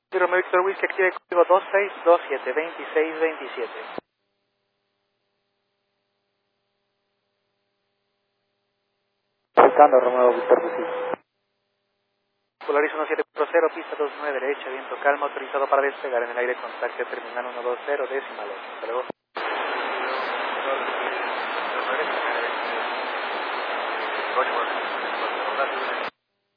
Romeo Victor Whisky, active código 2627-2627. Buscando Romeo Victor Whisky. Polaris 1740, pista 29 derecha, viento calma, autorizado para despegar en el aire, contacto terminal 120, decimal 8. Hasta luego.